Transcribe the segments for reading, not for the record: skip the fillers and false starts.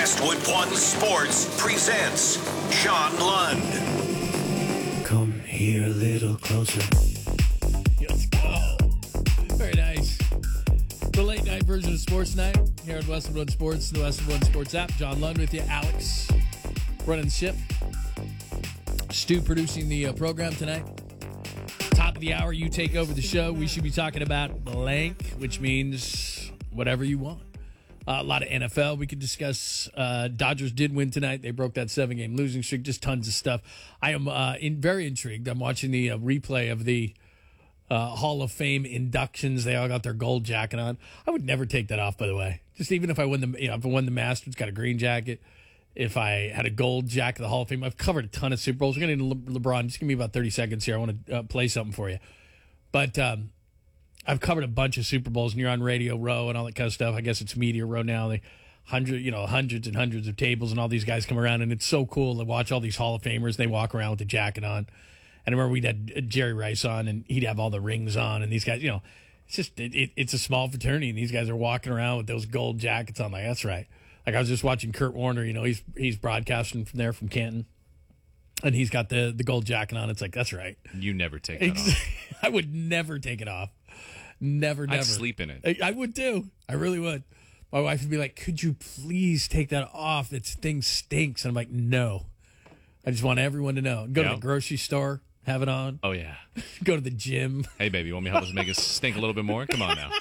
Westwood One Sports presents John Lund. Come here a little closer. Let's go. Very nice. The late night version of Sports Night here at Westwood One Sports, the Westwood One Sports app. John Lund with you. Alex running the ship. Stu producing the program tonight. Top of the hour, you take over the show. We should be talking about blank, which means whatever you want. A lot of NFL we could discuss. Dodgers did win tonight. They broke that 7-game losing streak. Just tons of stuff. I am very intrigued. I'm watching the replay of the Hall of Fame inductions. They all got their gold jacket on. I would never take that off, by the way. Just even if I won if I won the Masters, got a green jacket. If I had a gold jacket of the Hall of Fame, I've covered a ton of Super Bowls. We're going to LeBron. Just give me about 30 seconds here. I want to play something for you. But I've covered a bunch of Super Bowls, and you're on Radio Row and all that kind of stuff. I guess it's Media Row now. They hundreds and hundreds of tables, and all these guys come around, and it's so cool to watch all these Hall of Famers. They walk around with the jacket on. And I remember we'd had Jerry Rice on, and he'd have all the rings on, and these guys, it's just it's a small fraternity, and these guys are walking around with those gold jackets on. Like, that's right. Like, I was just watching Kurt Warner. He's broadcasting from there from Canton, and he's got the gold jacket on. It's like, that's right. You never take that off. I would never take it off. Never. I'd sleep in it. I would too. I really would. My wife would be like, could you please take that off? That thing stinks. And I'm like, no. I just want everyone to know. Go to the grocery store, have it on. Oh, yeah. Go to the gym. Hey, baby, you want me to help us make it stink a little bit more? Come on now.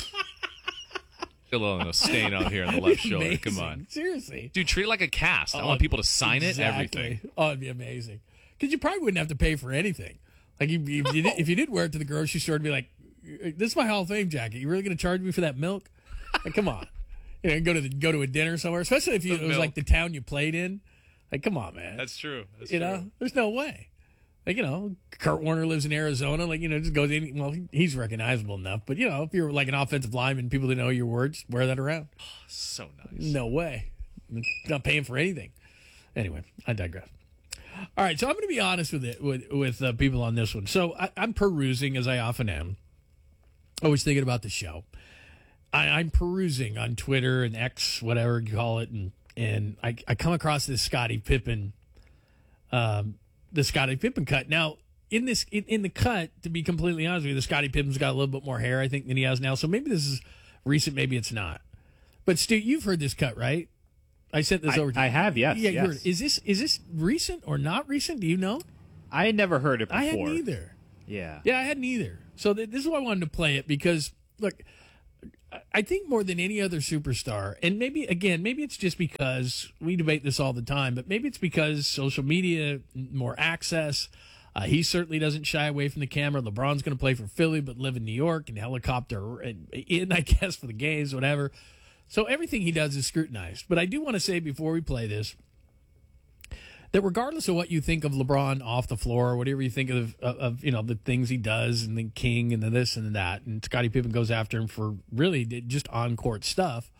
A little stain out here on the left shoulder. Amazing. Come on. Seriously. Dude, treat it like a cast. I want people to sign it, everything. Oh, it'd be amazing. Because you probably wouldn't have to pay for anything. Like, if you did wear it to the grocery store, it'd be like, this is my Hall of Fame jacket. You really going to charge me for that milk? Like, come on. Go to a dinner somewhere, especially if it was like the town you played in. Like, come on, man. That's true. There's no way. Like, Kurt Warner lives in Arizona. Like, just goes in. Well, he's recognizable enough. But, if you're like an offensive lineman, people that know your words, wear that around. Oh, so nice. No way. Not paying for anything. Anyway, I digress. All right, so I'm going to be honest with people on this one. So I'm perusing, as I often am. Always thinking about the show. I'm perusing on Twitter and X, whatever you call it, and I come across this Scottie Pippen, the Scottie Pippen cut. Now, in the cut, to be completely honest with you, the Scottie Pippen's got a little bit more hair, I think, than he has now. So maybe this is recent, maybe it's not. But Stu, you've heard this cut, right? I sent this over to you. I have, yes. Yeah, yes. Is this recent or not recent? Do you know? I had never heard it before. I hadn't either. Yeah. Yeah, I hadn't either. So this is why I wanted to play it, because, look, I think more than any other superstar, and maybe it's just because we debate this all the time, but maybe it's because social media, more access. He certainly doesn't shy away from the camera. LeBron's going to play for Philly, but live in New York and helicopter in, I guess, for the games, whatever. So everything he does is scrutinized. But I do want to say before we play this that regardless of what you think of LeBron off the floor, or whatever you think of the things he does, and the king and the this and that, and Scottie Pippen goes after him for really just on-court stuff.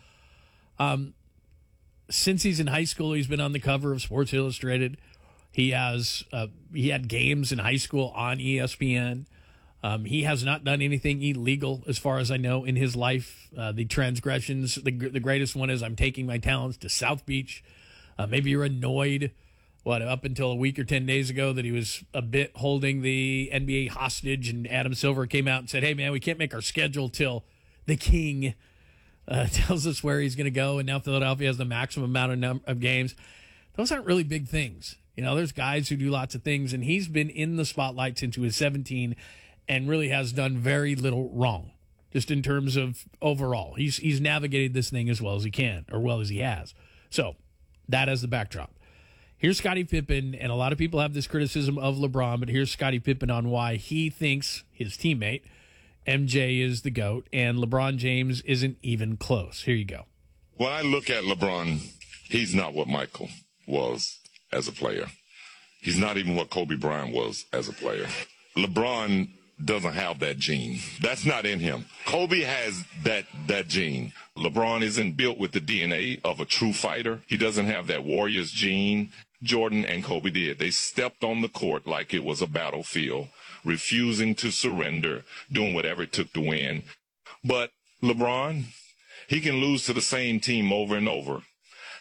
Since he's in high school, he's been on the cover of Sports Illustrated. He had games in high school on ESPN. He has not done anything illegal, as far as I know, in his life. The transgressions, the greatest one is, I'm taking my talents to South Beach. Maybe you're annoyed, up until a week or 10 days ago, that he was a bit holding the NBA hostage, and Adam Silver came out and said, hey, man, we can't make our schedule till the king tells us where he's going to go, and now Philadelphia has the maximum amount of games. Those aren't really big things. There's guys who do lots of things, and he's been in the spotlight since he was 17 and really has done very little wrong, just in terms of overall. He's navigated this thing as well as he can, or well as he has. So that as the backdrop. Here's Scottie Pippen, and a lot of people have this criticism of LeBron, but here's Scottie Pippen on why he thinks his teammate, MJ, is the GOAT, and LeBron James isn't even close. Here you go. When I look at LeBron, he's not what Michael was as a player. He's not even what Kobe Bryant was as a player. LeBron doesn't have that gene. That's not in him. Kobe has that gene. LeBron isn't built with the DNA of a true fighter. He doesn't have that Warriors gene. Jordan and Kobe did. They stepped on the court like it was a battlefield, refusing to surrender, doing whatever it took to win. But LeBron, he can lose to the same team over and over.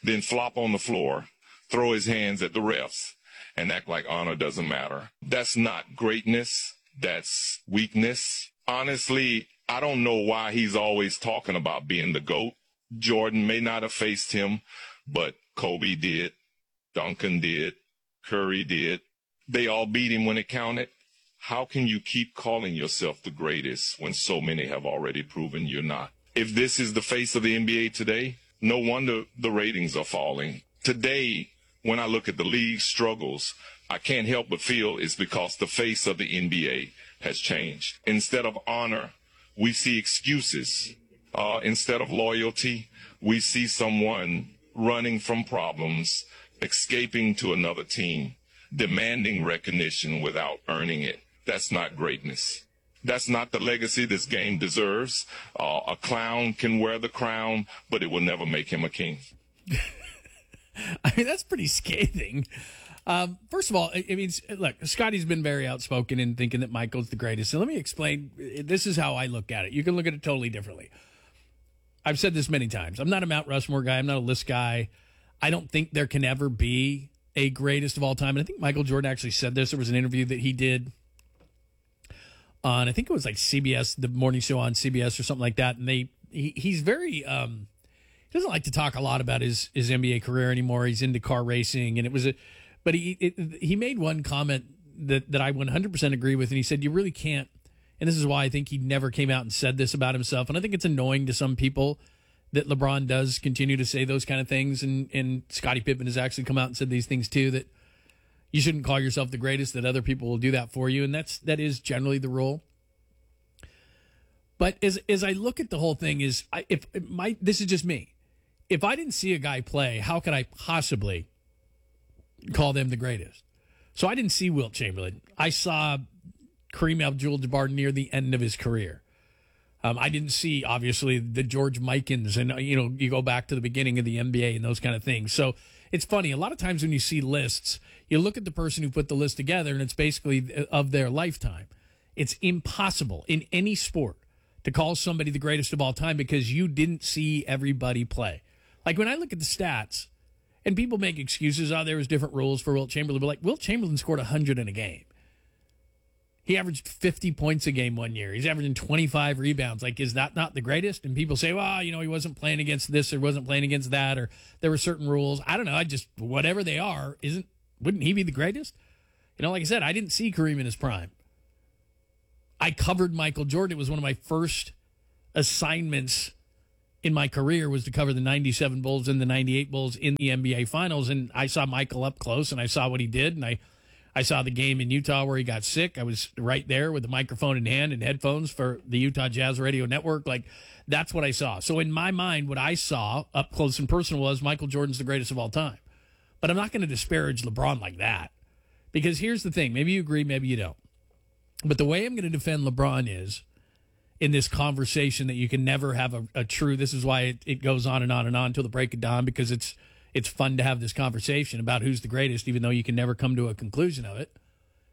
then flop on the floor, throw his hands at the refs, and act like honor doesn't matter. That's not greatness. That's weakness. Honestly, I don't know why he's always talking about being the GOAT. Jordan may not have faced him, but Kobe did. Duncan did. Curry did. They all beat him when it counted. How can you keep calling yourself the greatest when so many have already proven you're not? If this is the face of the NBA today, no wonder the ratings are falling. Today, when I look at the league's struggles, I can't help but feel it's because the face of the NBA has changed. Instead of honor, we see excuses. Instead of loyalty, we see someone running from problems, escaping to another team, demanding recognition without earning it. That's not greatness. That's not the legacy this game deserves. A clown can wear the crown, but it will never make him a king. I mean, that's pretty scathing. First of all, I mean, look, Scotty's been very outspoken in thinking that Michael's the greatest. So let me explain. This is how I look at it. You can look at it totally differently. I've said this many times. I'm not a Mount Rushmore guy. I'm not a list guy. I don't think there can ever be a greatest of all time. And I think Michael Jordan actually said this. There was an interview that he did on, I think it was like CBS, the morning show on CBS or something like that. And he's very, he doesn't like to talk a lot about his NBA career anymore. He's into car racing. And but he made one comment that I 100% agree with. And he said, you really can't. And this is why I think he never came out and said this about himself. And I think it's annoying to some people that LeBron does continue to say those kind of things. And Scottie Pippen has actually come out and said these things too, that you shouldn't call yourself the greatest, that other people will do that for you. And that is generally the rule. But as I look at the whole thing this is just me. If I didn't see a guy play, how could I possibly call them the greatest? So I didn't see Wilt Chamberlain. I saw Kareem Abdul-Jabbar near the end of his career. I didn't see, obviously, the George Mikens, and, you go back to the beginning of the NBA and those kind of things. So it's funny. A lot of times when you see lists, you look at the person who put the list together, and it's basically of their lifetime. It's impossible in any sport to call somebody the greatest of all time because you didn't see everybody play. Like when I look at the stats, and people make excuses, there was different rules for Wilt Chamberlain, but like Wilt Chamberlain scored 100 in a game. He averaged 50 points a game one year. He's averaging 25 rebounds. Like, is that not the greatest? And people say, well, he wasn't playing against this or wasn't playing against that, or there were certain rules. I don't know. Whatever they are, wouldn't he be the greatest? Like I said, I didn't see Kareem in his prime. I covered Michael Jordan. It was one of my first assignments in my career was to cover the 97 Bulls and the 98 Bulls in the NBA Finals. And I saw Michael up close, and I saw what he did, and I saw the game in Utah where he got sick. I was right there with the microphone in hand and headphones for the Utah Jazz Radio Network. Like, that's what I saw. So in my mind, what I saw up close and personal was Michael Jordan's the greatest of all time. But I'm not going to disparage LeBron like that. Because here's the thing. Maybe you agree, maybe you don't. But the way I'm going to defend LeBron is in this conversation that you can never have a true, this is why it goes on and on and on until the break of dawn, because it's fun to have this conversation about who's the greatest, even though you can never come to a conclusion of it,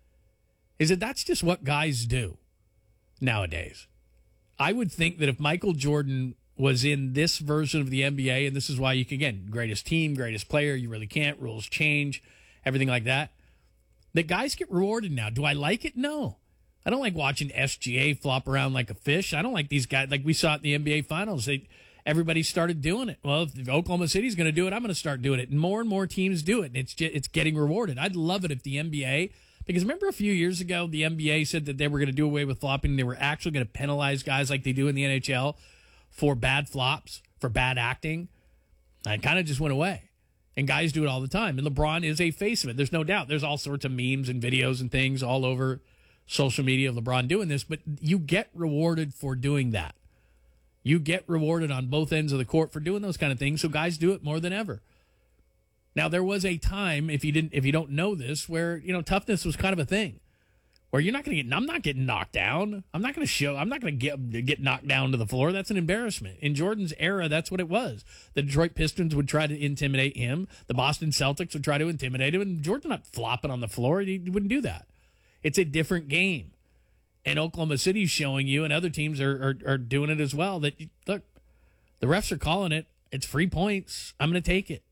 is that's just what guys do nowadays. I would think that if Michael Jordan was in this version of the NBA, and this is why you can, again, greatest team, greatest player, you really can't, rules change, everything like that guys get rewarded now. Do I like it? No. I don't like watching SGA flop around like a fish. I don't like these guys. Like we saw it in the NBA Finals. Everybody started doing it. Well, if Oklahoma City's going to do it, I'm going to start doing it. And more teams do it, and it's getting rewarded. I'd love it if the NBA, because remember a few years ago, the NBA said that they were going to do away with flopping. They were actually going to penalize guys like they do in the NHL for bad flops, for bad acting. And it kind of just went away. And guys do it all the time. And LeBron is a face of it. There's no doubt. There's all sorts of memes and videos and things all over social media of LeBron doing this, but you get rewarded for doing that. You get rewarded on both ends of the court for doing those kind of things, so guys do it more than ever. Now, there was a time, if you don't know this, where toughness was kind of a thing, where you're not going to get. I'm not getting knocked down. I'm not going to get knocked down to the floor. That's an embarrassment. In Jordan's era, that's what it was. The Detroit Pistons would try to intimidate him. The Boston Celtics would try to intimidate him, and Jordan's not flopping on the floor. He wouldn't do that. It's a different game. And Oklahoma City's showing you, and other teams are doing it as well, that, look, the refs are calling it. It's free points. I'm going to take it.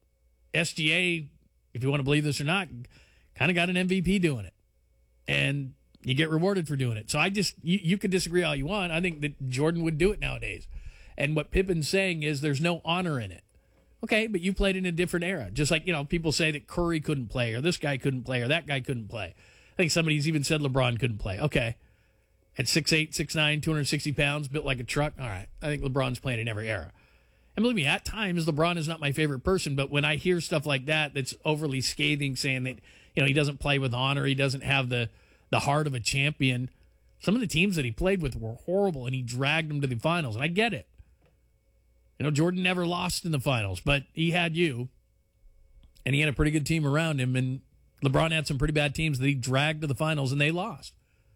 SGA, if you want to believe this or not, kind of got an MVP doing it. And you get rewarded for doing it. So you could disagree all you want. I think that Jordan would do it nowadays. And what Pippen's saying is there's no honor in it. Okay, but you played in a different era. Just like, people say that Curry couldn't play, or this guy couldn't play, or that guy couldn't play. I think somebody's even said LeBron couldn't play. Okay. At 6'8", 6'9", 260 pounds, built like a truck. All right. I think LeBron's playing in every era. And believe me, at times, LeBron is not my favorite person, but when I hear stuff like that that's overly scathing, saying that, he doesn't play with honor, he doesn't have the heart of a champion, some of the teams that he played with were horrible, and he dragged them to the finals, and I get it. Jordan never lost in the finals, but he had you, and he had a pretty good team around him, and LeBron had some pretty bad teams that he dragged to the finals, and they lost.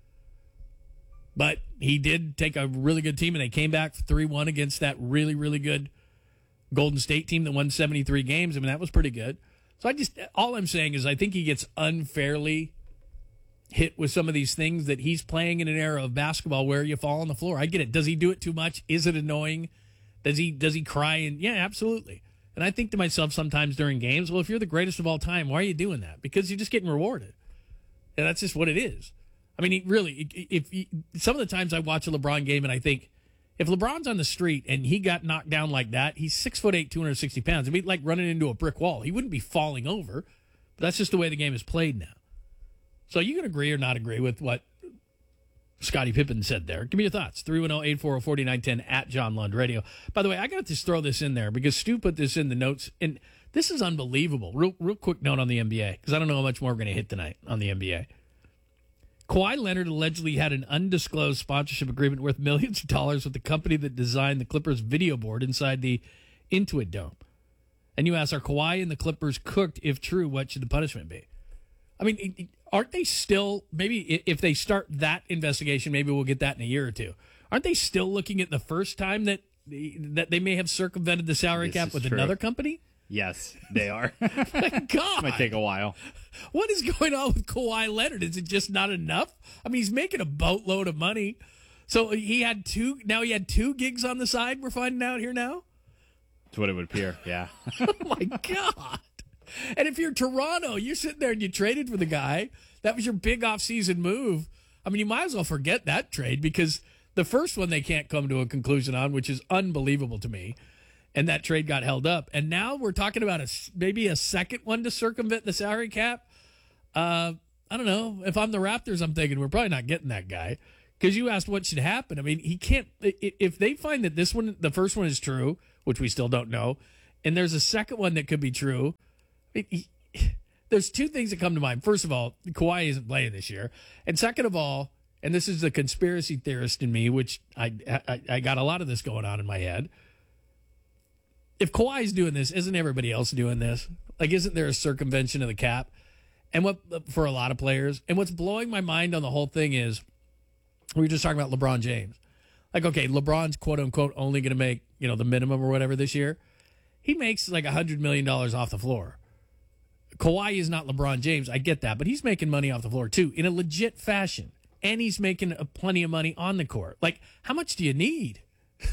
But he did take a really good team, and they came back 3-1 against that really, really good Golden State team that won 73 games. I mean, that was pretty good. So all I'm saying is I think he gets unfairly hit with some of these things that he's playing in an era of basketball where you fall on the floor. I get it. Does he do it too much? Is it annoying? Does he cry? And yeah, absolutely. And I think to myself sometimes during games, well, if you're the greatest of all time, why are you doing that? Because you're just getting rewarded. And that's just what it is. I mean, some of the times I watch a LeBron game and I think, if LeBron's on the street and he got knocked down like that, he's 6'8", 260 pounds. It'd be like running into a brick wall. He wouldn't be falling over, but that's just the way the game is played now. So you can agree or not agree with what Scottie Pippen said there. Give me your thoughts. 310-840-4910 at John Lund Radio. By the way, I got to just throw this in there because Stu put this in the notes, and this is unbelievable. Real quick note on the NBA, because I don't know how much more we're going to hit tonight on the NBA. Kawhi Leonard allegedly had an undisclosed sponsorship agreement worth millions of dollars with the company that designed the Clippers video board inside the Intuit Dome. And you ask, are Kawhi and the Clippers cooked? If true, what should the punishment be? I mean, aren't they still, maybe if they start that investigation, maybe we'll get that in a year or two. Aren't they still looking at the first time that they may have circumvented the salary cap with another company? Yes, they are. My God. Might take a while. What is going on with Kawhi Leonard? Is it just not enough? I mean, he's making a boatload of money. So he had two gigs on the side, we're finding out here now? That's what it would appear, yeah. Oh, my God. And if you're Toronto, you're sitting there and you traded for the guy. That was your big offseason move. I mean, you might as well forget that trade because the first one they can't come to a conclusion on, which is unbelievable to me. And that trade got held up. And now we're talking about maybe a second one to circumvent the salary cap. I don't know. If I'm the Raptors, I'm thinking we're probably not getting that guy. Because you asked what should happen. I mean, he can't. If they find that the first one is true, which we still don't know, and there's a second one that could be true, there's two things that come to mind. First of all, Kawhi isn't playing this year. And second of all, and this is the conspiracy theorist in me, which I got a lot of this going on in my head. If Kawhi's doing this, isn't everybody else doing this? Like, isn't there a circumvention of the cap? And for a lot of players, and what's blowing my mind on the whole thing is, we were just talking about LeBron James. Like, okay, LeBron's quote unquote only going to make, the minimum or whatever this year. He makes like $100 million off the floor. Kawhi is not LeBron James. I get that, but he's making money off the floor too in a legit fashion. And he's making plenty of money on the court. Like, how much do you need?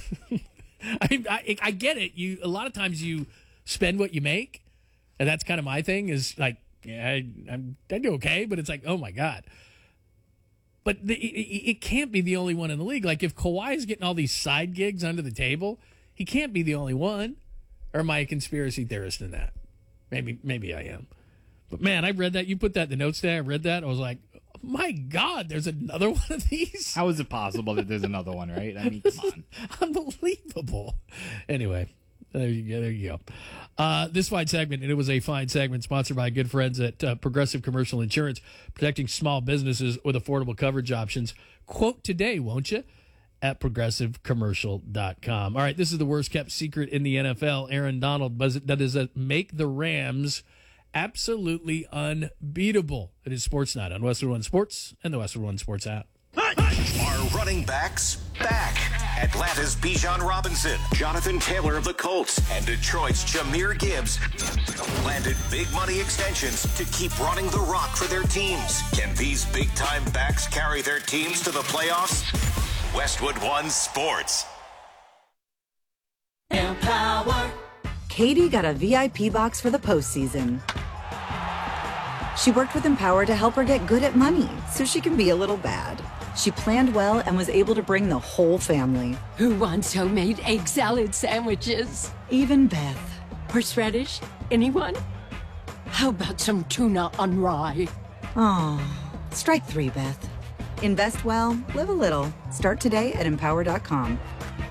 I get it. A lot of times you spend what you make, and that's kind of my thing. Is like, yeah, I do okay, but it's like, oh my God. But it can't be the only one in the league. Like, if Kawhi is getting all these side gigs under the table, he can't be the only one. Or am I a conspiracy theorist in that? Maybe I am. But man, I read that. You put that in the notes there. I read that. I was like, my God, there's another one of these? How is it possible that there's another one, right? I mean, come on. Unbelievable. Anyway, there you go. This fine segment, and it was a fine segment, sponsored by good friends at Progressive Commercial Insurance, protecting small businesses with affordable coverage options. Quote today, won't you? At progressivecommercial.com. All right, this is the worst kept secret in the NFL. Aaron Donald, does it make the Rams absolutely unbeatable? It is Sports Night on Westwood One Sports and the Westwood One Sports app. Are running backs back? Atlanta's Bijan Robinson, Jonathan Taylor of the Colts, and Detroit's Jahmyr Gibbs landed big money extensions to keep running the rock for their teams. Can these big-time backs carry their teams to the playoffs? Westwood One Sports. Empower Katie got a VIP box for the postseason. She worked with Empower to help her get good at money so she can be a little bad. She planned well and was able to bring the whole family. Who wants homemade egg salad sandwiches? Even Beth. Horseradish? Anyone? How about some tuna on rye? Oh, strike 3, Beth. Invest well, live a little. Start today at Empower.com.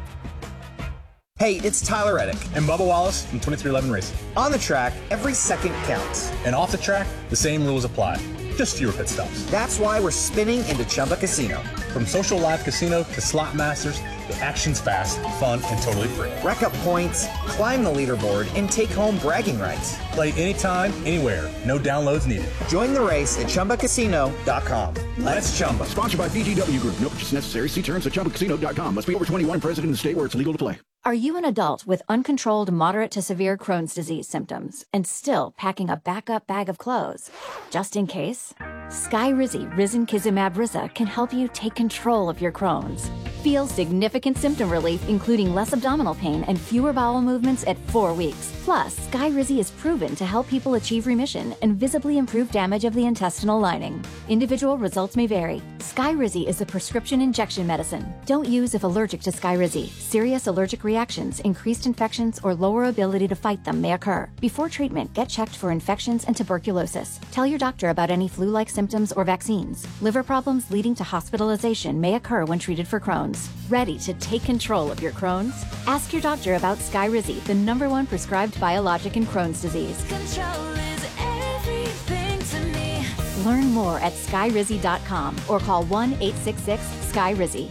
Hey, it's Tyler Reddick and Bubba Wallace from 2311 Racing. On the track, every second counts. And off the track, the same rules apply. Just fewer pit stops. That's why we're spinning into Chumba Casino. From social live casino to slot masters, the action's fast, fun, and totally free. Rack up points, climb the leaderboard, and take home bragging rights. Play anytime, anywhere. No downloads needed. Join the race at ChumbaCasino.com. Let's Chumba. Sponsored by VGW Group. No purchase necessary. See terms at ChumbaCasino.com. Must be over 21, present in the state where it's legal to play. Are you an adult with uncontrolled moderate to severe Crohn's disease symptoms and still packing a backup bag of clothes? Just in case? Skyrizi Risankizumab Riza can help you take control of your Crohn's. Feel significant symptom relief, including less abdominal pain and fewer bowel movements at 4 weeks. Plus, Skyrizi is proven to help people achieve remission and visibly improve damage of the intestinal lining. Individual results may vary. Skyrizi is a prescription injection medicine. Don't use if allergic to Skyrizi. Serious allergic reactions, increased infections, or lower ability to fight them may occur. Before treatment, get checked for infections and tuberculosis. Tell your doctor about any flu-like symptoms or vaccines. Liver problems leading to hospitalization may occur when treated for Crohn's. Ready to take control of your Crohn's? Ask your doctor about Skyrizi, the #1 prescribed biologic in Crohn's disease. Control is everything to me. Learn more at skyrizi.com or call 1-866-SKYRIZI.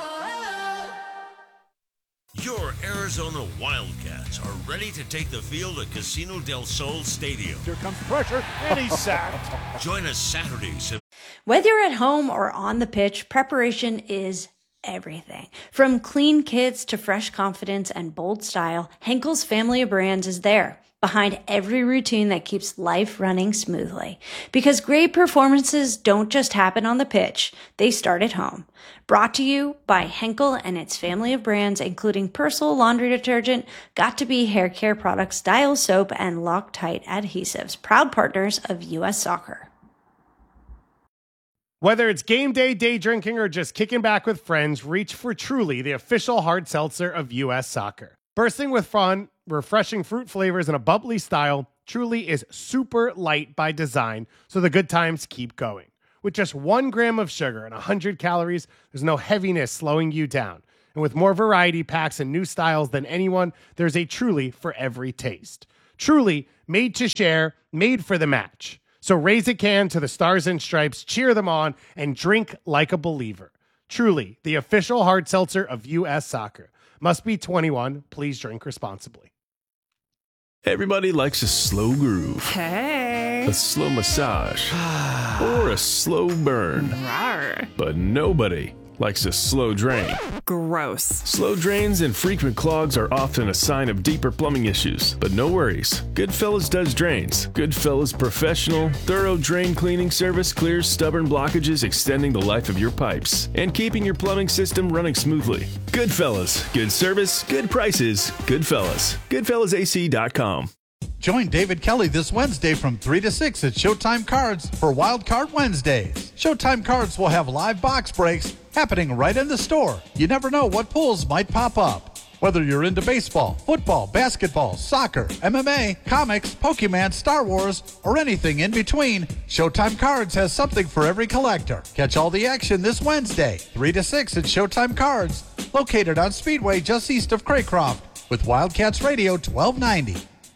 Your Arizona Wildcats are ready to take the field at Casino del Sol Stadium. Here comes pressure, and he's sacked. Join us Saturdays. Whether you're at home or on the pitch, preparation is everything. From clean kits to fresh confidence and bold style, Henkel's family of brands is there, behind every routine that keeps life running smoothly. Because great performances don't just happen on the pitch, they start at home. Brought to you by Henkel and its family of brands, including Persil laundry detergent, Got2b hair care products, Dial soap, and Loctite adhesives, proud partners of U.S. Soccer. Whether it's game day, day drinking, or just kicking back with friends, reach for Truly, the official hard seltzer of U.S. Soccer. Bursting with fun, refreshing fruit flavors, and a bubbly style, Truly is super light by design, so the good times keep going. With just 1 gram of sugar and 100 calories, there's no heaviness slowing you down. And with more variety packs and new styles than anyone, there's a Truly for every taste. Truly, made to share, made for the match. So raise a can to the Stars and Stripes, cheer them on, and drink like a believer. Truly, the official hard seltzer of U.S. Soccer. Must be 21. Please drink responsibly. Everybody likes a slow groove. Hey. A slow massage. Or a slow burn. Rawr. But nobody likes a slow drain. Gross. Slow drains and frequent clogs are often a sign of deeper plumbing issues. But no worries. Goodfellas does drains. Goodfellas professional, thorough drain cleaning service clears stubborn blockages, extending the life of your pipes and keeping your plumbing system running smoothly. Goodfellas. Good service, good prices. Goodfellas. GoodfellasAC.com. Join David Kelly this Wednesday from 3 to 6 at Showtime Cards for Wild Card Wednesdays. Showtime Cards will have live box breaks happening right in the store. You never know what pulls might pop up. Whether you're into baseball, football, basketball, soccer, MMA, comics, Pokemon, Star Wars, or anything in between, Showtime Cards has something for every collector. Catch all the action this Wednesday, 3 to 6 at Showtime Cards, located on Speedway just east of Craycroft, with Wildcats Radio 1290.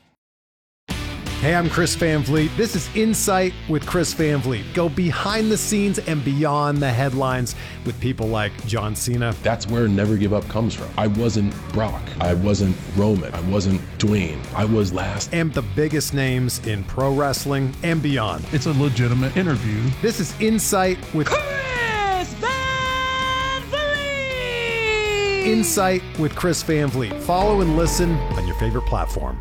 Hey, I'm Chris Van Vliet. This is Insight with Chris Van Vliet. Go behind the scenes and beyond the headlines with people like John Cena. That's where Never Give Up comes from. I wasn't Brock. I wasn't Roman. I wasn't Dwayne. I was last. And the biggest names in pro wrestling and beyond. It's a legitimate interview. This is Insight with Chris Van Vliet. Insight with Chris Van Vliet. Follow and listen on your favorite platform.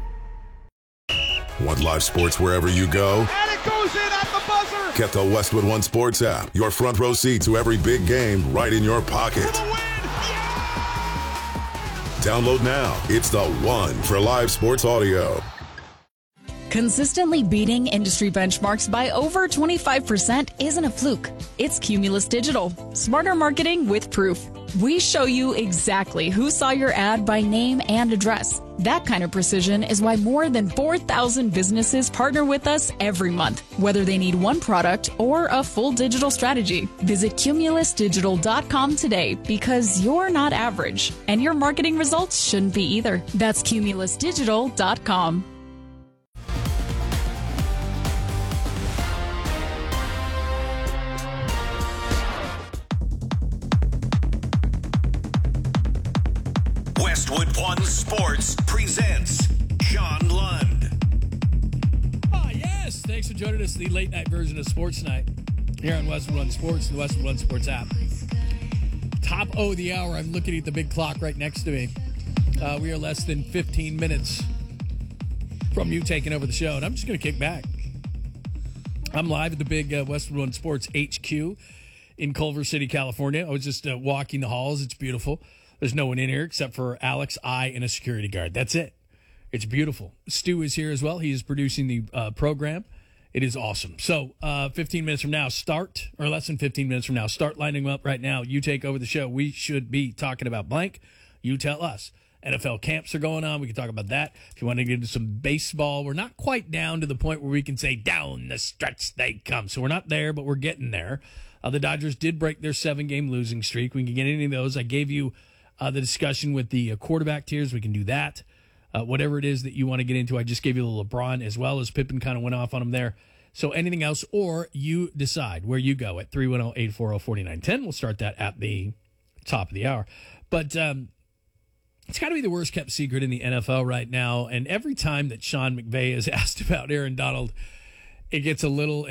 Want live sports wherever you go? And it goes in at the buzzer! Get the Westwood One Sports app. Your front row seat to every big game right in your pocket. Download now. It's the one for live sports audio. Consistently beating industry benchmarks by over 25% isn't a fluke. It's Cumulus Digital. Smarter marketing with proof. We show you exactly who saw your ad by name and address. That kind of precision is why more than 4,000 businesses partner with us every month, whether they need one product or a full digital strategy. Visit cumulusdigital.com today because you're not average, and your marketing results shouldn't be either. That's cumulusdigital.com. Westwood One Sports presents John Lund. Yes, thanks for joining us, the late night version of Sports Night here on Westwood One Sports and the Westwood One Sports app. Top of the hour, I'm looking at the big clock right next to me. We are less than 15 minutes from you taking over the show, and I'm just going to kick back. I'm live at the big Westwood One Sports HQ in Culver City, California. I was just walking the halls. It's beautiful. There's no one in here except for Alex, I, and a security guard. That's it. It's beautiful. Stu is here as well. He is producing the program. It is awesome. So 15 minutes from now, or less than 15 minutes from now, start lining up right now. You take over the show. We should be talking about blank. You tell us. NFL camps are going on. We can talk about that. If you want to get into some baseball, we're not quite down to the point where we can say down the stretch they come. So we're not there, but we're getting there. The Dodgers did break their 7-game losing streak. We can get any of those. I gave you the discussion with the quarterback tiers. We can do that. Whatever it is that you want to get into. I just gave you the LeBron as well as Pippen kind of went off on him there. So anything else, or you decide where you go at 310-840-4910. We'll start that at the top of the hour. But it's got to be the worst kept secret in the NFL right now. And every time that Sean McVay is asked about Aaron Donald, it gets a little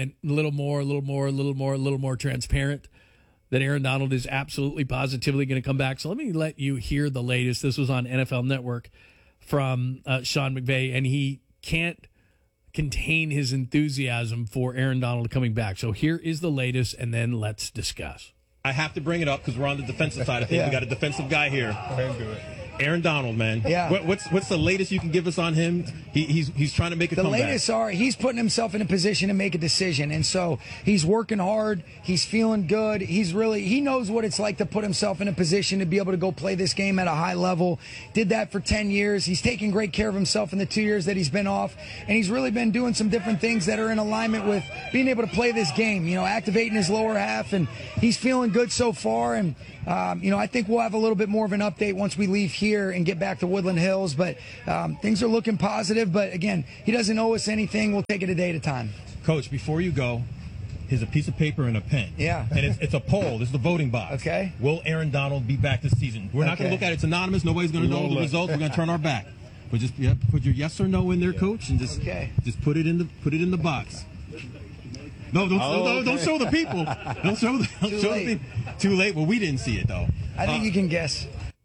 more transparent that Aaron Donald is absolutely positively going to come back. So let me let you hear the latest. This was on NFL Network from Sean McVay, and he can't contain his enthusiasm for Aaron Donald coming back. So here is the latest, and then let's discuss. I have to bring it up because we're on the defensive side of things. We got a defensive guy here. Aaron Donald, man. Yeah. What's the latest you can give us on him? He's trying to make a comeback. The latest are he's putting himself in a position to make a decision, and so he's working hard. He's feeling good. He knows what it's like to put himself in a position to be able to go play this game at a high level. Did that for 10 years. He's taken great care of himself in the 2 years that he's been off, and he's really been doing some different things that are in alignment with being able to play this game. Activating his lower half, and he's feeling good so far. And I think we'll have a little bit more of an update once we leave here and get back to Woodland Hills, but things are looking positive. But again, he doesn't owe us anything. We'll take it a day at a time. Coach, before you go, here's a piece of paper and a pen. Yeah. And it's a poll. This is the voting box. Okay. Will Aaron Donald be back this season? We're not going to look at it. It's anonymous. Nobody's going to know the results. We're going to turn our back. But just put your yes or no in there, Coach, and just put it in the box. No, don't show the people. Don't show the people. Too late. Well, we didn't see it though. I think you can guess.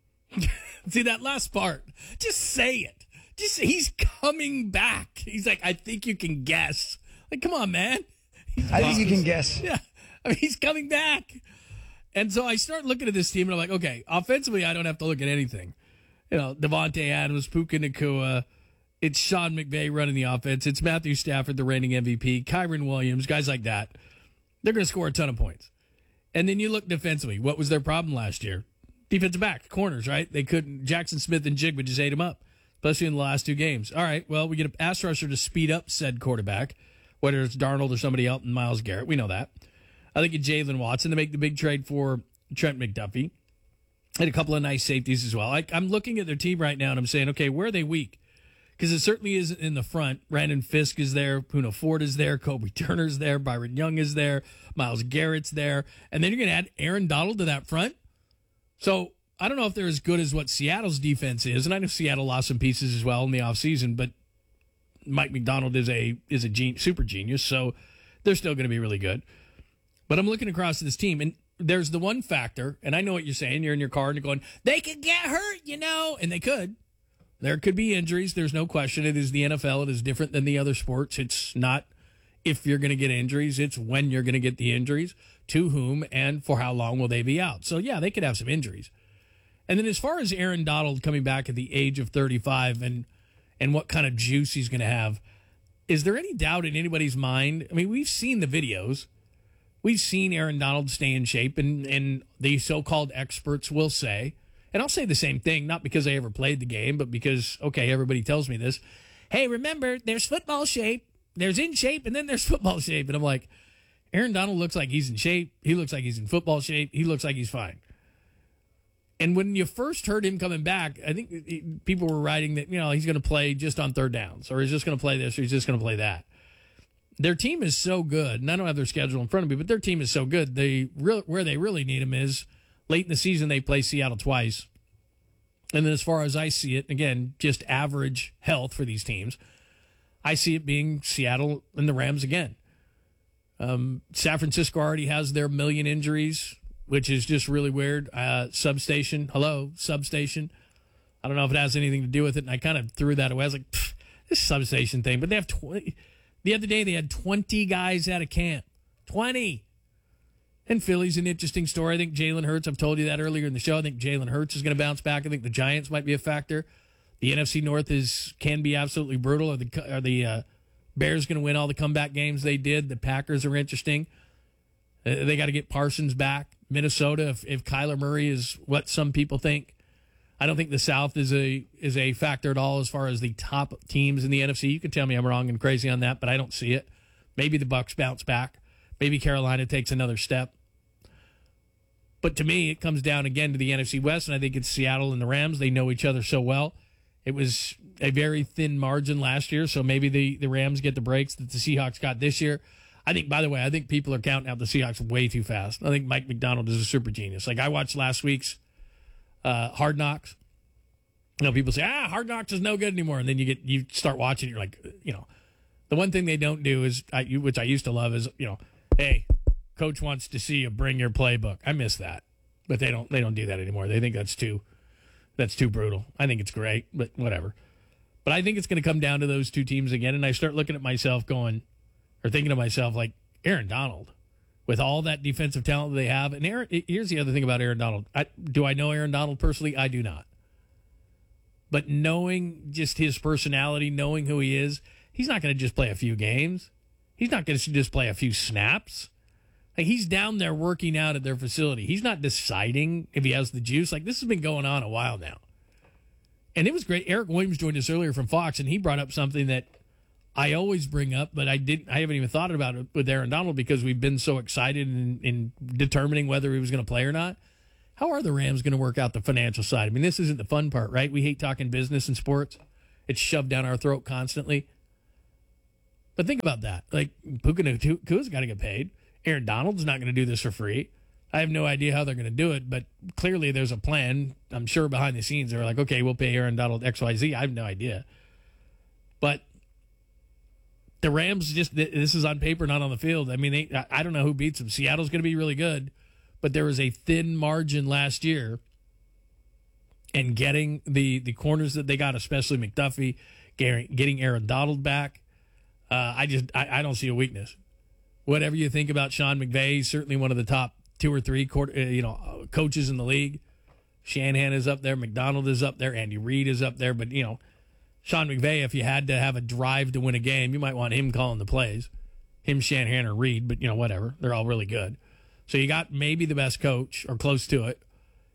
See that last part? Just say it. He's coming back. He's like, I think you can guess. Like, come on, man. I think you can guess. Yeah. I mean, he's coming back. And so I start looking at this team, and I'm like, okay, offensively, I don't have to look at anything. Devontae Adams, Puka Nacua. It's Sean McVay running the offense. It's Matthew Stafford, the reigning MVP. Kyron Williams, guys like that. They're going to score a ton of points. And then you look defensively. What was their problem last year? Defensive back, corners, right? They couldn't. Jackson Smith and Jigba just ate him up, especially in the last 2 games. All right, well, we get a pass rusher to speed up said quarterback, whether it's Darnold or somebody else, and Myles Garrett. We know that. I think it's Jalen Watson to make the big trade for Trent McDuffie. Had a couple of nice safeties as well. I'm looking at their team right now, and I'm saying, okay, where are they weak? Because it certainly isn't in the front. Brandon Fisk is there. Puna Ford is there. Kobe Turner's there. Byron Young is there. Myles Garrett's there. And then you're going to add Aaron Donald to that front? So I don't know if they're as good as what Seattle's defense is. And I know Seattle lost some pieces as well in the offseason, but Mike McDonald is a super genius, so they're still going to be really good. But I'm looking across this team, and there's the one factor, and I know what you're saying. You're in your car and you're going, they could get hurt, and they could. There could be injuries. There's no question. It is the NFL. It is different than the other sports. It's not if you're going to get injuries. It's when you're going to get the injuries, to whom, and for how long will they be out. So, yeah, they could have some injuries. And then as far as Aaron Donald coming back at the age of 35 and what kind of juice he's going to have, is there any doubt in anybody's mind? I mean, we've seen the videos. We've seen Aaron Donald stay in shape, and the so-called experts will say, and I'll say the same thing, not because I ever played the game, but because, okay, everybody tells me this. Hey, remember, there's football shape, there's in shape, and then there's football shape. And I'm like, Aaron Donald looks like he's in shape. He looks like he's in football shape. He looks like he's fine. And when you first heard him coming back, I think people were writing that, he's going to play just on third downs, or he's just going to play this, or he's just going to play that. Their team is so good, and I don't have their schedule in front of me, but their team is so good. Where they really need him is late in the season, they play Seattle twice. And then as far as I see it, again, just average health for these teams, I see it being Seattle and the Rams again. San Francisco already has their million injuries, which is just really weird. Substation. I don't know if it has anything to do with it, and I kind of threw that away. I was like, this substation thing. But they have 20. The other day, they had 20 guys out of camp. 20. And Philly's an interesting story. I think Jalen Hurts, I've told you that earlier in the show, I think Jalen Hurts is going to bounce back. I think the Giants might be a factor. The NFC North can be absolutely brutal. Are the Bears going to win all the comeback games they did? The Packers are interesting. They got to get Parsons back. Minnesota, if Kyler Murray is what some people think, I don't think the South is a factor at all as far as the top teams in the NFC. You can tell me I'm wrong and crazy on that, but I don't see it. Maybe the Bucs bounce back. Maybe Carolina takes another step. But to me, it comes down again to the NFC West, and I think it's Seattle and the Rams. They know each other so well. It was a very thin margin last year, so maybe the Rams get the breaks that the Seahawks got this year. I think people are counting out the Seahawks way too fast. I think Mike McDonald is a super genius. Like, I watched last week's Hard Knocks. People say, Hard Knocks is no good anymore. And then you start watching, you're like, the one thing they don't do is, which I used to love is, hey, coach wants to see you bring your playbook. I miss that. But they don't do that anymore. They think that's too brutal. I think it's great, but whatever. But I think it's going to come down to those two teams again. And I start looking at myself thinking to myself, like, Aaron Donald, with all that defensive talent that they have. And here's the other thing about Aaron Donald. Do I know Aaron Donald personally? I do not. But knowing just his personality, knowing who he is, he's not going to just play a few games. He's not going to just play a few snaps. Like, he's down there working out at their facility. He's not deciding if he has the juice. Like, this has been going on a while now. And it was great. Eric Williams joined us earlier from Fox, and he brought up something that I always bring up, but I haven't even thought about it with Aaron Donald because we've been so excited in determining whether he was going to play or not. How are the Rams going to work out the financial side? I mean, this isn't the fun part, right? We hate talking business and sports. It's shoved down our throat constantly. But think about that. Like, Puka Nacua's got to get paid. Aaron Donald's not going to do this for free. I have no idea how they're going to do it, but clearly there's a plan. I'm sure behind the scenes they're like, okay, we'll pay Aaron Donald XYZ. I have no idea. But the Rams, this is on paper, not on the field. I mean, I don't know who beats them. Seattle's going to be really good, but there was a thin margin last year. And getting the corners that they got, especially McDuffie, getting Aaron Donald back, I don't see a weakness. Whatever you think about Sean McVay, he's certainly one of the top 2 or 3 coaches in the league. Shanahan is up there, McDonald is up there, Andy Reid is up there, but Sean McVay, if you had to have a drive to win a game, you might want him calling the plays. Him, Shanahan, or Reid, but whatever. They're all really good. So you got maybe the best coach, or close to it.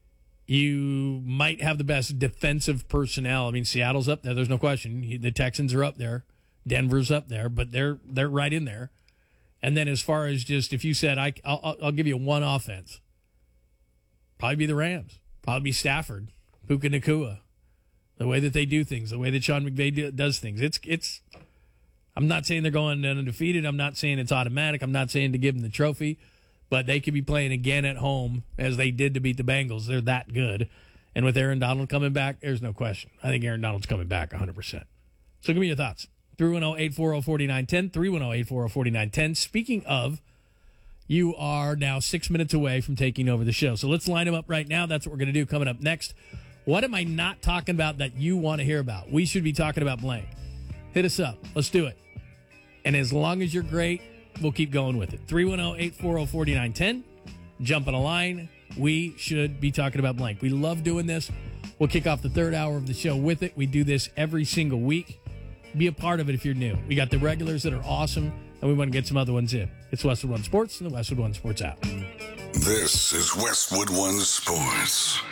You might have the best defensive personnel. I mean, Seattle's up there. There's no question. The Texans are up there. Denver's up there, but they're right in there. And then as far as just, if you said, I'll give you one offense, probably be the Rams. Probably be Stafford, Puka Nacua. The way that they do things, the way that Sean McVay does things. It's. I'm not saying they're going undefeated. I'm not saying it's automatic. I'm not saying to give them the trophy. But they could be playing again at home as they did to beat the Bengals. They're that good. And with Aaron Donald coming back, there's no question. I think Aaron Donald's coming back 100%. So give me your thoughts. 310-840-4910, 310-840-4910. Speaking of, you are now 6 minutes away from taking over the show. So let's line them up right now. That's what we're going to do coming up next. What am I not talking about that you want to hear about? We should be talking about blank. Hit us up. Let's do it. And as long as you're great, we'll keep going with it. 310-840-4910. Jump on a line. we should be talking about blank. We love doing this. We'll kick off the third hour of the show with it. We do this every single week. Be a part of it if you're new. We got the regulars that are awesome, and we want to get some other ones in. It's Westwood One Sports and the Westwood One Sports app. This is Westwood One Sports.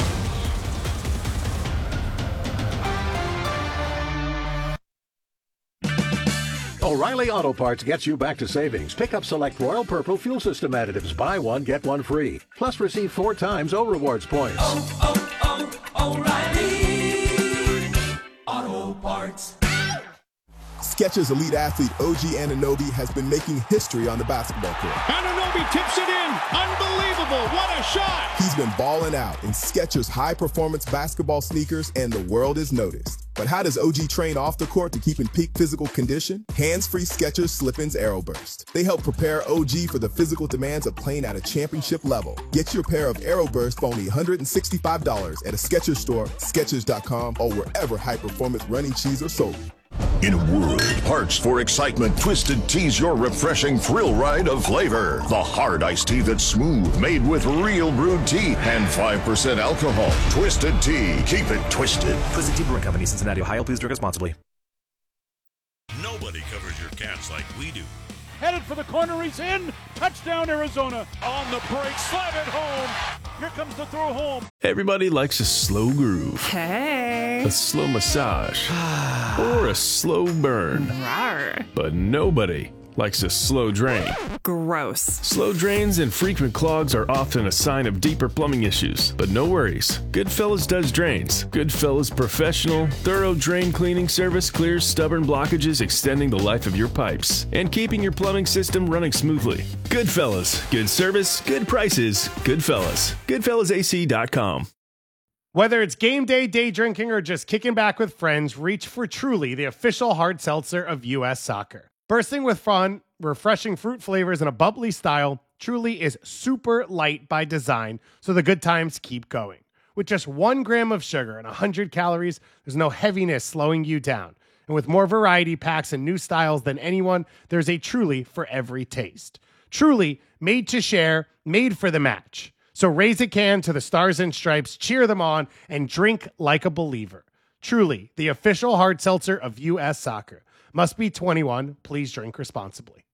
O'Reilly Auto Parts gets you back to savings. Pick up select Royal Purple fuel system additives. Buy one, get one free. Plus receive 4 times O Rewards points. O'Reilly Auto Parts. Skechers elite athlete OG Anunoby has been making history on the basketball court. Anunoby tips it in. Unbelievable. What a shot. He's been balling out in Skechers high-performance basketball sneakers, and the world is noticed. But how does OG train off the court to keep in peak physical condition? Hands-free Skechers Slip-ins Aeroburst. They help prepare OG for the physical demands of playing at a championship level. Get your pair of Aeroburst for only $165 at a Skechers store, Skechers.com, or wherever high-performance running shoes are sold. In a world of parts for excitement, Twisted Tea's your refreshing thrill ride of flavor. The hard iced tea that's smooth, made with real brewed tea and 5% alcohol. Twisted Tea. Keep it twisted. Twisted Tea Brewing Company, Cincinnati, Ohio. Please drink responsibly. Nobody covers your Cats like we do. Headed for the corner, he's in. Touchdown, Arizona. On the break, slide it home. Here comes the throw home. Everybody likes a slow groove. Hey. A slow massage. Or a slow burn. Rawr. But nobody likes a slow drain. Gross. Slow drains and frequent clogs are often a sign of deeper plumbing issues. But no worries. Goodfellas does drains. Goodfellas professional, thorough drain cleaning service clears stubborn blockages, extending the life of your pipes and keeping your plumbing system running smoothly. Goodfellas. Good service, good prices. Goodfellas. GoodfellasAC.com. Whether it's game day, day drinking, or just kicking back with friends, reach for Truly, the official hard seltzer of U.S. soccer. Bursting with fun, refreshing fruit flavors, and a bubbly style, Truly is super light by design, so the good times keep going. With just 1 gram of sugar and 100 calories, there's no heaviness slowing you down. And with more variety packs and new styles than anyone, there's a Truly for every taste. Truly, made to share, made for the match. So raise a can to the Stars and Stripes, cheer them on, and drink like a believer. Truly, the official hard seltzer of U.S. soccer. Must be 21. Please drink responsibly.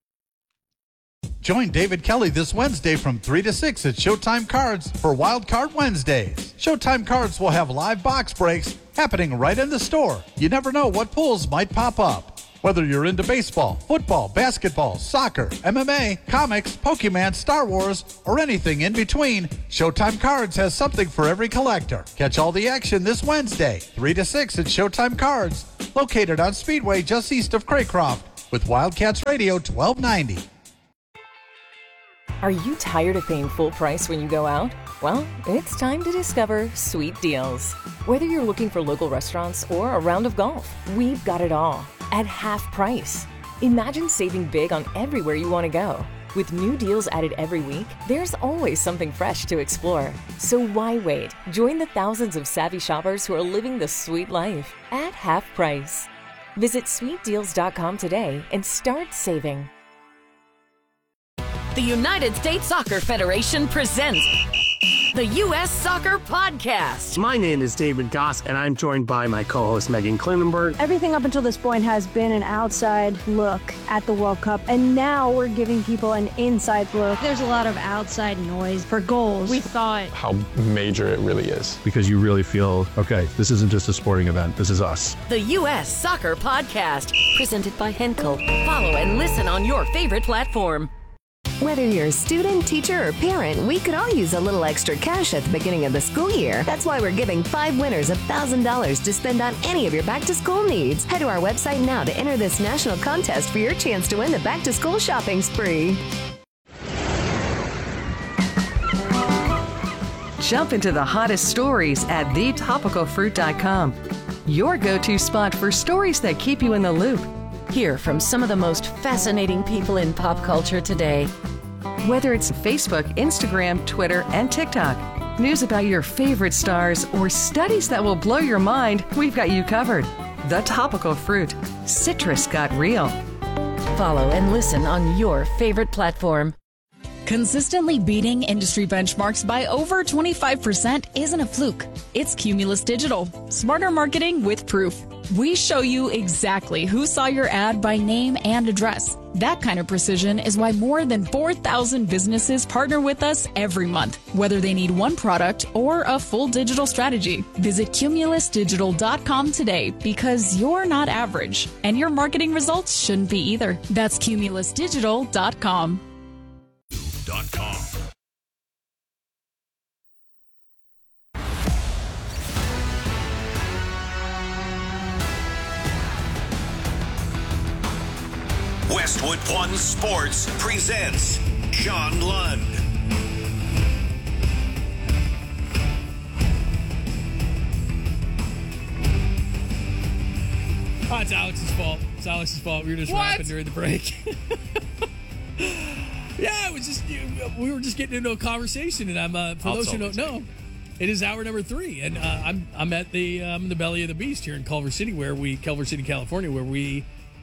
Join David Kelly this Wednesday from 3 to 6 at Showtime Cards for Wild Card Wednesdays. Showtime Cards will have live box breaks happening right in the store. You never know what pulls might pop up. Whether you're into baseball, football, basketball, soccer, MMA, comics, Pokemon, Star Wars, or anything in between, Showtime Cards has something for every collector. Catch all the action this Wednesday, 3 to 6 at Showtime Cards, located on Speedway just east of Craycroft, with Wildcats Radio 1290. Are you tired of paying full price when you go out? Well, it's time to discover Sweet Deals. Whether you're looking for local restaurants or a round of golf, we've got it all at half price. Imagine saving big on everywhere you want to go. With new deals added every week, there's always something fresh to explore. So why wait? Join the thousands of savvy shoppers who are living the sweet life at half price. Visit sweetdeals.com today and start saving. The United States Soccer Federation presents the U.S. Soccer Podcast. My name is David Goss, and I'm joined by my co-host Megan Klinenberg. Everything up until this point has been an outside look at the World Cup, and now we're giving people an inside look. There's a lot of outside noise for goals. We thought How major it really is. Because you really feel, okay, this isn't just a sporting event, this is us. The U.S. Soccer Podcast, presented by Henkel. Follow and listen on your favorite platform. Whether you're a student, teacher, or parent, we could all use a little extra cash at the beginning of the school year. That's why we're giving 5 winners $1,000 to spend on any of your back-to-school needs. Head to our website now to enter this national contest for your chance to win the back-to-school shopping spree. Jump into the hottest stories at thetopicalfruit.com. Your go-to spot for stories that keep you in the loop. Hear from some of the most fascinating people in pop culture today. Whether it's Facebook, Instagram, Twitter, and TikTok, news about your favorite stars, or studies that will blow your mind, we've got you covered. The Topical Fruit. Citrus got real. Follow and listen on your favorite platform. Consistently beating industry benchmarks by over 25% isn't a fluke. It's Cumulus Digital. Smarter marketing with proof. We show you exactly who saw your ad by name and address. That kind of precision is why more than 4,000 businesses partner with us every month, whether they need one product or a full digital strategy. Visit cumulusdigital.com today because you're not average, and your marketing results shouldn't be either. That's cumulusdigital.com. Westwood One Sports presents John Lund. Oh, it's Alex's fault. It's Alex's fault. We were just rapping during the break. Yeah, it was just we were just getting into a conversation, and I'm for those who don't know, it is hour number 3, and I'm at the belly of the beast here in Culver City, Culver City, California, where we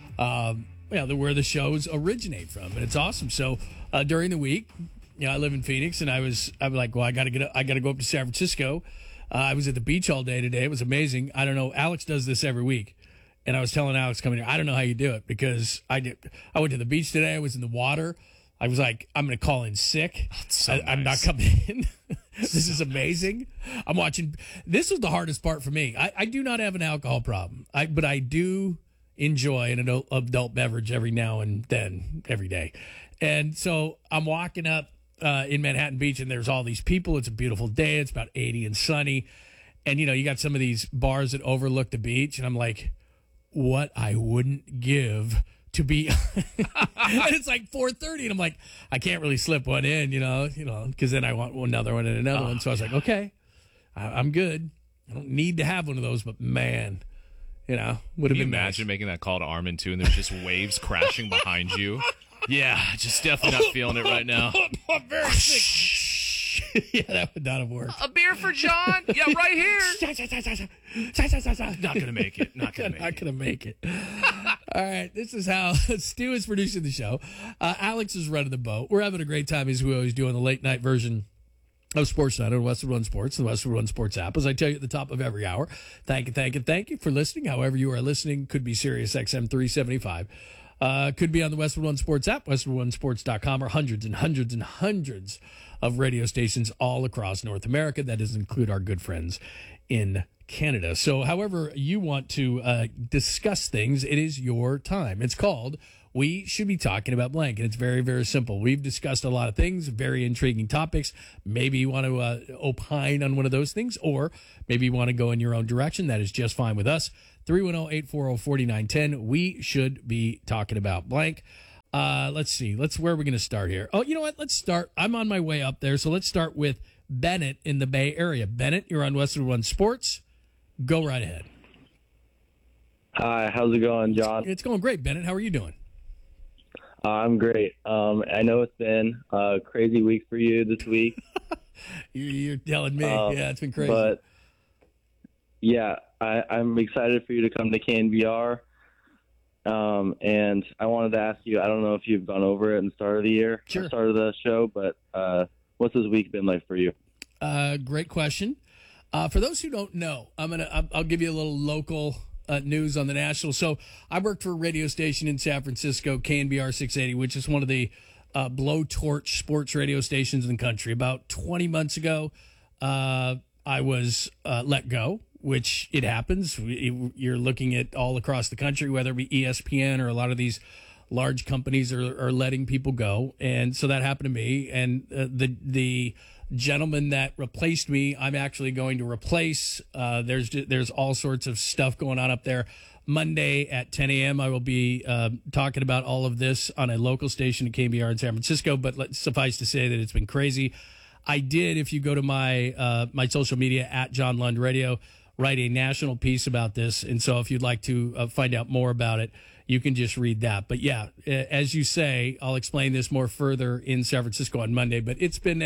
where the shows originate from, and it's awesome. So during the week, I live in Phoenix, and I'm like, well, I got to go up to San Francisco. I was at the beach all day today. It was amazing. I don't know. Alex does this every week. And I was telling Alex coming here, I don't know how you do it, because I went to the beach today. I was in the water. I was like, I'm going to call in sick. I'm not coming in. This is amazing. I'm watching. This was the hardest part for me. I do not have an alcohol problem, but I do enjoy an adult beverage every now and then, every day. And so I'm walking up in Manhattan Beach, and there's all these people. It's a beautiful day. It's about 80 and sunny. And, you got some of these bars that overlook the beach, and I'm like, what I wouldn't give to be. And it's like 4:30, and I'm like, I can't really slip one in, because then I want another one and another one. So I was like, okay, I'm good. I don't need to have one of those, but man, would have been imagine making that call to Armin too, and there's just waves crashing behind you. Yeah, just definitely not feeling it right now. I'm very sick. Yeah, that would not have worked. A beer for John? Yeah, right here. Not gonna make it. Not gonna make it. All right, this is how Stu is producing the show. Alex is running the boat. We're having a great time, as we always do, on the late night version of Sports Night on Westwood One Sports, the Westwood One Sports app. As I tell you at the top of every hour, thank you for listening. However you are listening, could be Sirius XM 375. Could be on the Westwood One Sports app, westwoodonesports.com, or hundreds and hundreds and hundreds of radio stations all across North America. That doesn't include our good friends in Canada. So however you want to discuss things, it is your time. It's called We Should Be Talking About Blank, and it's very, very simple. We've discussed a lot of things, very intriguing topics. Maybe you want to opine on one of those things, or maybe you want to go in your own direction. That is just fine with us. 310-840-4910. We should be talking about blank. Let's see. Where are we going to start here? Oh, you know what? Let's start. I'm on my way up there, so let's start with Bennett in the Bay Area. Bennett, you're on Westwood One Sports. Go right ahead. Hi, how's it going, John? It's going great, Bennett. How are you doing? I'm great. I know it's been a crazy week for you this week. You're telling me. Yeah, it's been crazy. But, yeah, I'm excited for you to come to KNBR. And I wanted to ask you, I don't know if you've gone over it in the start of the year, sure. Start of the show, but what's this week been like for you? Great question. For those who don't know, I'll give you a little local news on the national. So I worked for a radio station in San Francisco, KNBR 680, which is one of the blowtorch sports radio stations in the country. About 20 months ago, I was let go, which it happens. You're looking at all across the country, whether it be ESPN or a lot of these large companies are letting people go. And so that happened to me. And the gentleman that replaced me, I'm actually going to replace. There's all sorts of stuff going on up there. Monday at 10 a.m. I will be talking about all of this on a local station at KNBR in San Francisco. But suffice to say that it's been crazy. I did, if you go to my my social media at John Lund Radio, write a national piece about this. And so if you'd like to find out more about it, you can just read that. But yeah, as you say, I'll explain this more further in San Francisco on Monday. But it's been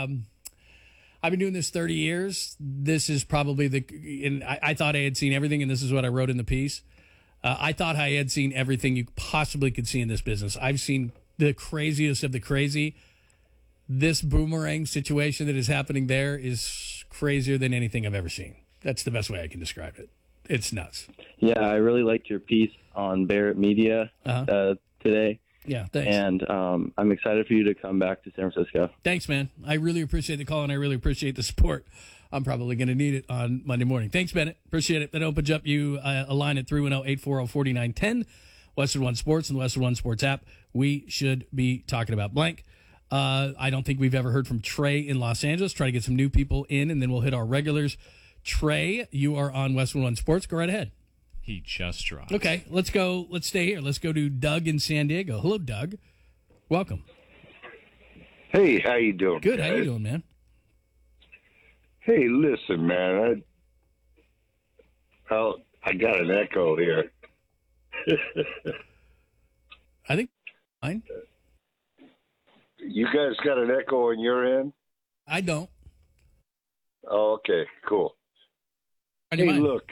I've been doing this 30 years. This is probably I thought I had seen everything, and this is what I wrote in the piece. I thought I had seen everything you possibly could see in this business. I've seen the craziest of the crazy. this boomerang situation that is happening there is crazier than anything I've ever seen. That's the best way I can describe it. It's nuts. Yeah, I really liked your piece on Barrett Media today. Yeah, thanks. And I'm excited for you to come back to San Francisco. Thanks, man. I really appreciate the call, and I really appreciate the support. I'm probably going to need it on Monday morning. Thanks, Bennett. Appreciate it. That opens up you a line at 310-840-4910, Westwood One Sports and the Westwood One Sports app. We should be talking about blank. I don't think we've ever heard from Trey in Los Angeles. Try to get some new people in, and then we'll hit our regulars. Trey, you are on Westwood One Sports. Go right ahead. He just dropped. Okay, let's go. Let's stay here. Let's go to Doug in San Diego. Hello, Doug. Welcome. Hey, how you doing? Good. How you doing, man? Hey, listen, man. I got an echo here. I think fine. You guys got an echo on your end? I don't. Oh, okay, cool. Hey, look,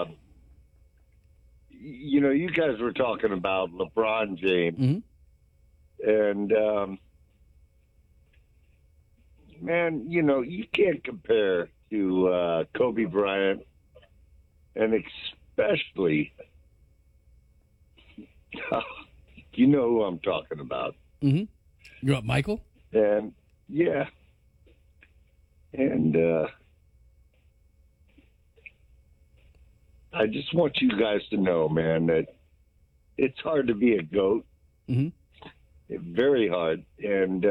you guys were talking about LeBron James, and man, you can't compare to Kobe Bryant, and especially, you know who I'm talking about. Mm-hmm. You got Michael? And yeah, and I just want you guys to know, man, that it's hard to be a GOAT. Mm-hmm. Very hard. And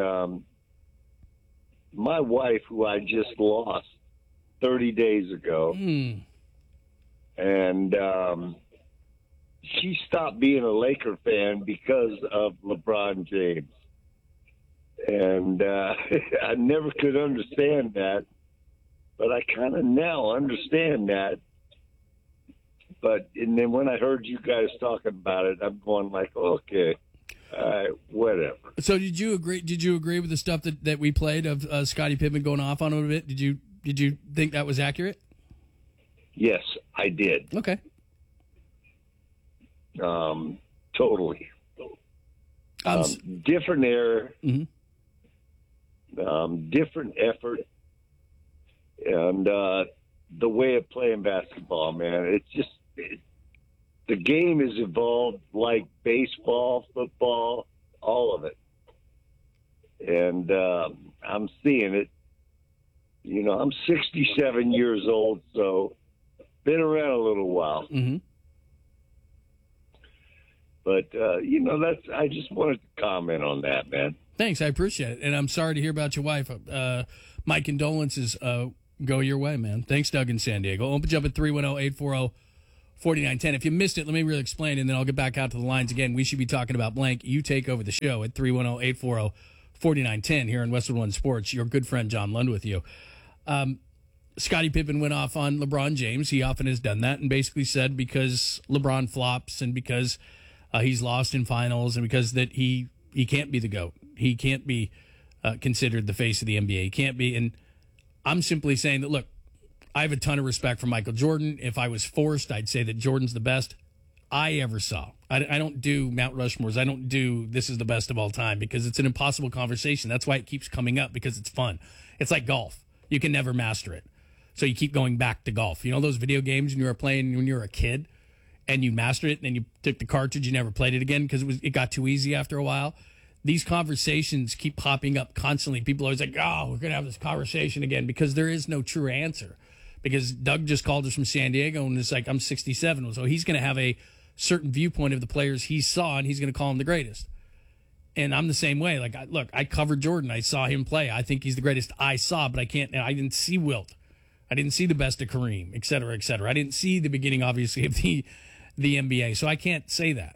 my wife, who I just lost 30 days ago, and she stopped being a Laker fan because of LeBron James. And I never could understand that, but I kind of now understand that. And then when I heard you guys talking about it, I'm going like, okay, whatever. So did you agree? Did you agree with the stuff that we played of Scottie Pippen going off on him a bit? Did you think that was accurate? Yes, I did. Okay. Totally. Different era, different effort, and the way of playing basketball, man. It's just the game has evolved like baseball, football, all of it. And I'm seeing it. I'm 67 years old, so been around a little while. Mm-hmm. But, I just wanted to comment on that, man. Thanks. I appreciate it. And I'm sorry to hear about your wife. My condolences go your way, man. Thanks, Doug in San Diego. Open up at 310-840-4910. If you missed it, let me really explain, and then I'll get back out to the lines again. We should be talking about blank. You take over the show at 310-840-4910 here in Westwood One Sports. Your good friend John Lund with you. Scottie Pippen went off on LeBron James. He often has done that and basically said because LeBron flops and because he's lost in finals and because that he can't be the GOAT. He can't be considered the face of the NBA. He can't be. And I'm simply saying that, look, I have a ton of respect for Michael Jordan. If I was forced, I'd say that Jordan's the best I ever saw. I don't do Mount Rushmores. I don't do this is the best of all time because it's an impossible conversation. That's why it keeps coming up, because it's fun. It's like golf. You can never master it. So you keep going back to golf. You know those video games you were playing when you were a kid and you mastered it and then you took the cartridge, you never played it again because it got too easy after a while? These conversations keep popping up constantly. People are always like, oh, we're going to have this conversation again, because there is no true answer. Because Doug just called us from San Diego and it's like, I'm 67. So he's going to have a certain viewpoint of the players he saw and he's going to call him the greatest. And I'm the same way. Like, look, I covered Jordan. I saw him play. I think he's the greatest I saw, but I didn't see Wilt. I didn't see the best of Kareem, et cetera, et cetera. I didn't see the beginning, obviously, of the NBA. So I can't say that.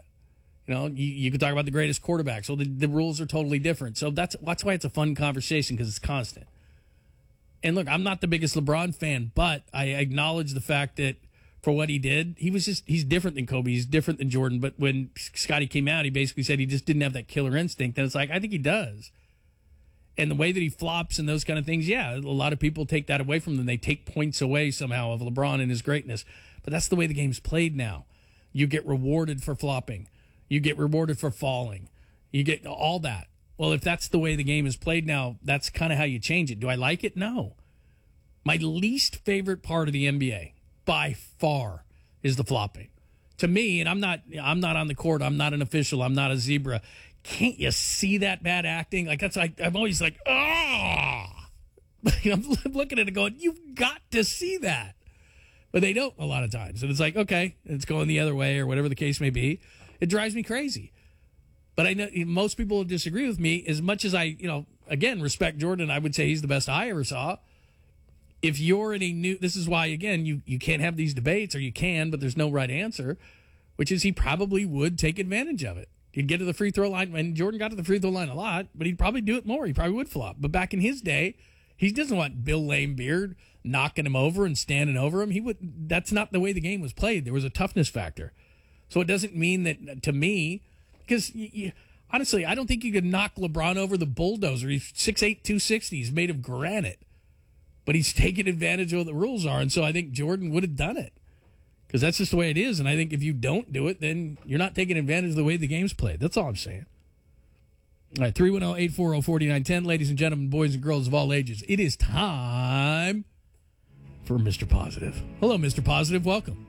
You could talk about the greatest quarterbacks. Well, the rules are totally different. So that's why it's a fun conversation, because it's constant. And look, I'm not the biggest LeBron fan, but I acknowledge the fact that for what he did, he's different than Kobe. He's different than Jordan. But when Scottie came out, he basically said he just didn't have that killer instinct. And it's like, I think he does. And the way that he flops and those kind of things, yeah, a lot of people take that away from them. They take points away somehow of LeBron and his greatness. But that's the way the game's played now. You get rewarded for flopping. You get rewarded for falling. You get all that. well, if that's the way the game is played now, that's kind of how you change it. Do I like it? No. My least favorite part of the NBA, by far, is the flopping. To me, and I'm not on the court, I'm not an official, I'm not a zebra. Can't you see that bad acting? Like, that's like, I'm always like, ah. I'm looking at it going, you've got to see that. But they don't a lot of times. And it's like, okay, it's going the other way or whatever the case may be. It drives me crazy. But I know most people disagree with me. As much as I, again, respect Jordan, I would say he's the best I ever saw. If you're in a new, this is why, again, you can't have these debates, or you can, but there's no right answer, which is he probably would take advantage of it. He'd get to the free throw line, and Jordan got to the free throw line a lot, but he'd probably do it more. He probably would flop. But back in his day, he doesn't want Bill Laimbeard knocking him over and standing over him. That's not the way the game was played. There was a toughness factor. So it doesn't mean that, to me, because honestly, I don't think you could knock LeBron over the bulldozer. He's 6'8", 260. He's made of granite. But he's taking advantage of what the rules are. And so I think Jordan would have done it. Because that's just the way it is. And I think if you don't do it, then you're not taking advantage of the way the game's played. That's all I'm saying. All right, 310-840-4910. Ladies and gentlemen, boys and girls of all ages, it is time for Mr. Positive. Hello, Mr. Positive. Welcome.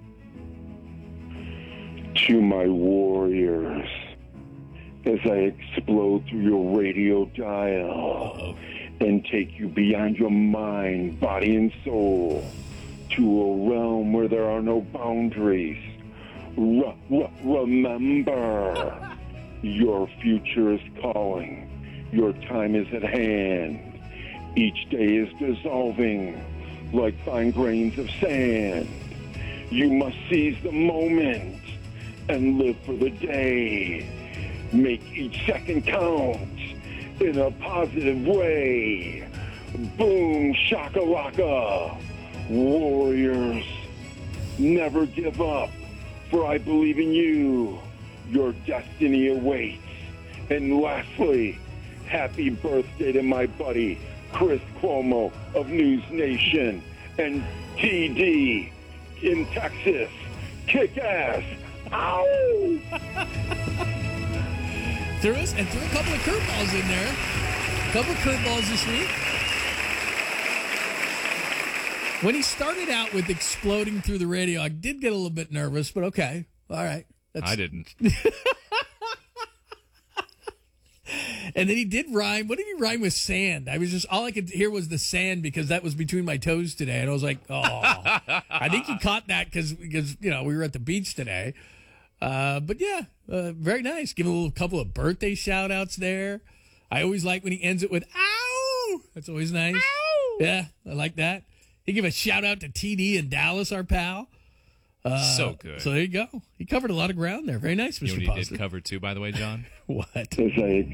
To my warriors, as I explode through your radio dial and take you beyond your mind, body, and soul to a realm where there are no boundaries. Remember, your future is calling. Your time is at hand. Each day is dissolving like fine grains of sand. You must seize the moment and live for the day. Make each second count in a positive way. Boom, shakalaka. Warriors, never give up, for I believe in you. Your destiny awaits. And lastly, happy birthday to my buddy, Chris Cuomo of News Nation, and TD in Texas. Kick ass. Ow! Threw a couple of curveballs in there. A couple of curveballs this week. When he started out with exploding through the radio, I did get a little bit nervous, but okay. All right. I didn't. And then he did rhyme. What did he rhyme with sand? All I could hear was the sand because that was between my toes today. And I was like, oh, I think he caught that because we were at the beach today. But yeah, very nice. Give him a couple of birthday shout outs there. I always like when he ends it with, ow. That's always nice. Ow. Yeah, I like that. He gave a shout out to TD in Dallas, our pal. So good. So there you go. He covered a lot of ground there. Very nice, Mr. You know what he Positive. did cover too, by the way, John? What? As I